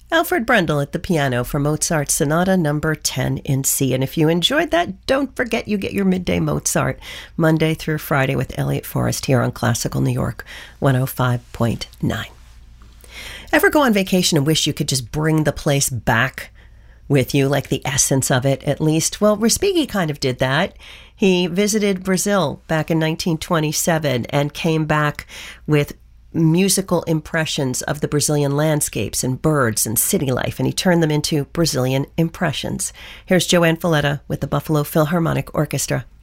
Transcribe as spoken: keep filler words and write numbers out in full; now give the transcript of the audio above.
Alfred Brendel at the piano for Mozart's Sonata Number ten in C. And if you enjoyed that, don't forget you get your Midday Mozart Monday through Friday with Elliot Forrest here on Classical New York one oh five point nine. Ever go on vacation and wish you could just bring the place back with you, like the essence of it at least? Well, Respighi kind of did that. He visited Brazil back in nineteen twenty-seven and came back with musical impressions of the Brazilian landscapes and birds and city life, and he turned them into Brazilian impressions. Here's Joanne Falletta with the Buffalo Philharmonic Orchestra.